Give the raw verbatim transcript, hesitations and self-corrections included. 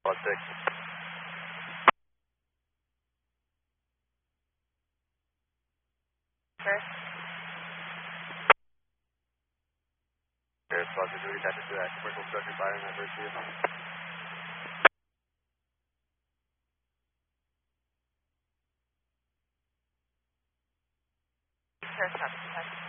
One six. Sir? Air Squad Security, Type two, active commercial structure firing at first vehicle. Sir, copy, copy.